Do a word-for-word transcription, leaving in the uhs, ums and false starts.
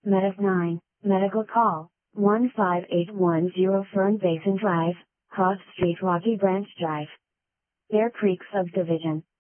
Medic nine, Medical Call, one five eight one zero Fern Basin Drive, Cross Street Rocky Branch Drive. Bear Creek Subdivision.